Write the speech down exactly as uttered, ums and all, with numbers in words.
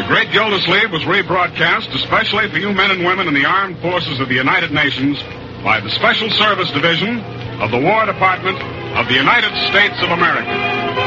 Great Gildersleeve was rebroadcast especially for you men and women in the armed forces of the United Nations by the Special Service Division of the War Department of the United States of America.